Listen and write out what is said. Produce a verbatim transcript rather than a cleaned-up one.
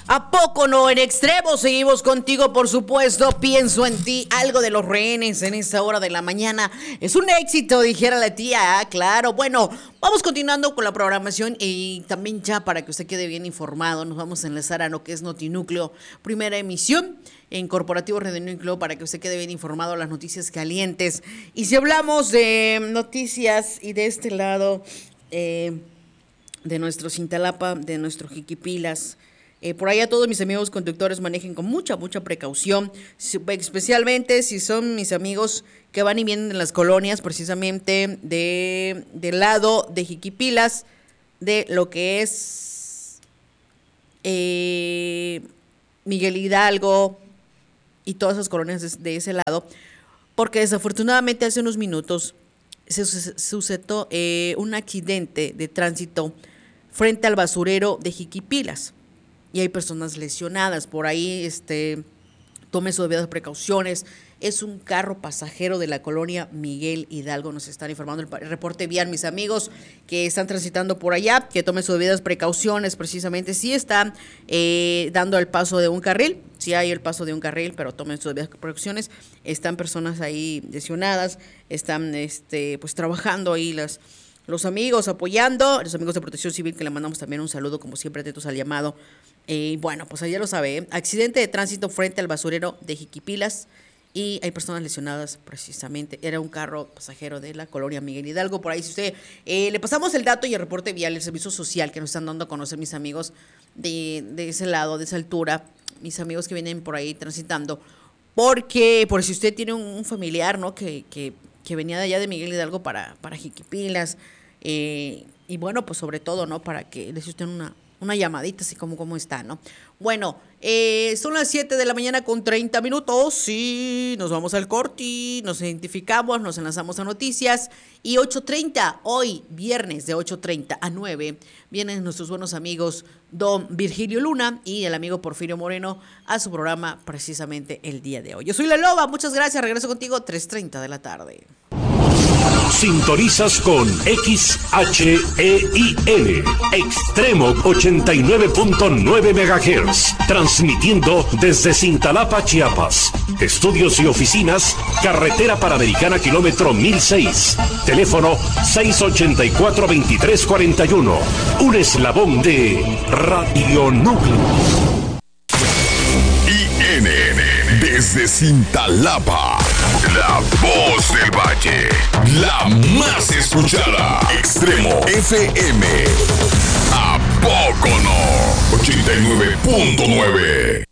¿A poco no? En Extremo seguimos contigo, por supuesto. Pienso en ti, algo de Los Rehenes en esta hora de la mañana. Es un éxito, dijera la tía. Ah, claro. Bueno, vamos continuando con la programación y también ya para que usted quede bien informado, nos vamos a enlazar a lo que es Notinúcleo, primera emisión en Corporativo Radio Núcleo, para que usted quede bien informado de las noticias calientes. Y si hablamos de noticias y de este lado, eh, de nuestro Cintalapa, de nuestro Jiquipilas, Eh, por allá todos mis amigos conductores manejen con mucha, mucha precaución, especialmente si son mis amigos que van y vienen en las colonias, precisamente de del lado de Jiquipilas, de lo que es eh, Miguel Hidalgo y todas esas colonias de, de ese lado, porque desafortunadamente hace unos minutos se sucedió eh, un accidente de tránsito frente al basurero de Jiquipilas. Y hay personas lesionadas por ahí, este, tome sus debidas precauciones. Es un carro pasajero de la colonia Miguel Hidalgo, nos están informando el, el reporte vial, mis amigos que están transitando por allá, que tomen sus debidas precauciones, precisamente. Sí están eh, dando el paso de un carril, sí hay el paso de un carril, pero tomen sus debidas precauciones. Están personas ahí lesionadas, están este, pues trabajando ahí las... Los amigos apoyando, los amigos de Protección Civil, que le mandamos también un saludo, como siempre, atentos al llamado. Y eh, bueno, pues ya lo sabe, ¿eh? Accidente de tránsito frente al basurero de Jiquipilas y hay personas lesionadas precisamente. Era un carro pasajero de la colonia Miguel Hidalgo. Por ahí, si usted, eh, le pasamos el dato y el reporte vial, el servicio social que nos están dando a conocer mis amigos de, de ese lado, de esa altura, mis amigos que vienen por ahí transitando. Porque, por si usted tiene un, un familiar, ¿no? Que, que, que venía de allá de Miguel Hidalgo para, para Jiquipilas. Eh, y bueno, pues sobre todo, ¿no? Para que le dé usted una, una llamadita, así como cómo está, ¿no? Bueno, eh, son las siete de la mañana con treinta minutos, sí, nos vamos al corte, nos identificamos, nos enlazamos a noticias, y ocho treinta, hoy, viernes de ocho treinta a nueve, vienen nuestros buenos amigos don Virgilio Luna y el amigo Porfirio Moreno a su programa precisamente el día de hoy. Yo soy La Loba, muchas gracias, regreso contigo tres treinta de la tarde. Sintonizas con X H E I N, Extremo ochenta y nueve punto nueve megahertz, transmitiendo desde Cintalapa, Chiapas. Estudios y oficinas, carretera Panamericana, kilómetro mil seis. Teléfono seis ochenta y cuatro, veintitrés cuarenta y uno. Un eslabón de Radio Núcleo. I N N, desde Cintalapa, la voz del valle, la más escuchada. Extremo F M. ¿A poco no? ochenta y nueve punto nueve.